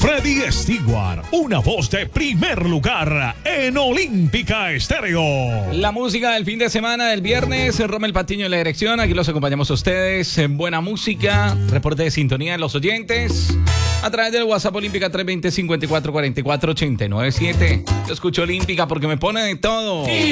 Freddy Stewart, una voz de primer lugar en Olímpica Estéreo. La música del fin de semana del viernes, Rommel Patiño en la dirección. Aquí los acompañamos a ustedes en buena música, reporte de sintonía de los oyentes a través del WhatsApp Olímpica 320-5444-897. Yo escucho Olímpica porque me pone de todo.